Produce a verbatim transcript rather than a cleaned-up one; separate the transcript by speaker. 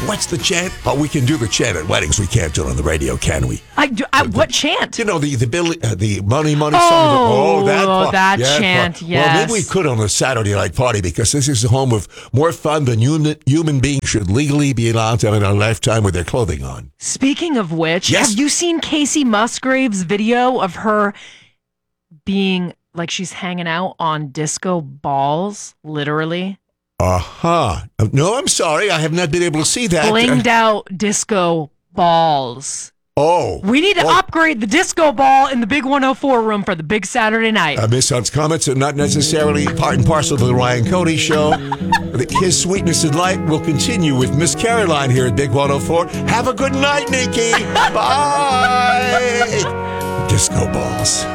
Speaker 1: What's the chant? Oh, we can do the chant at weddings. We can't do it on the radio, can we?
Speaker 2: I, do, I what chant?
Speaker 1: You know, the the Billy, uh, the money, money
Speaker 2: oh,
Speaker 1: song. Oh, that,
Speaker 2: oh, that
Speaker 1: yeah,
Speaker 2: chant,
Speaker 1: part.
Speaker 2: yes.
Speaker 1: Well, maybe we could on a Saturday night party, because this is the home of more fun than human, human beings should legally be allowed to have in our lifetime with their clothing on.
Speaker 2: Speaking of which,
Speaker 1: yes.
Speaker 2: have you seen Casey Musgrave's video of her being like she's hanging out on disco balls, literally?
Speaker 1: Uh-huh. No, I'm sorry. I have not been able to see that.
Speaker 2: Blinged out disco balls.
Speaker 1: Oh.
Speaker 2: We need to
Speaker 1: oh.
Speaker 2: upgrade the disco ball in the Big one oh four room for the big Saturday night.
Speaker 1: Uh, Miss Hunt's comments are not necessarily part and parcel of the Ryan Cody Show. His sweetness and light will continue with Miss Caroline here at Big one oh four. Have a good night, Nikki. Bye. Disco balls.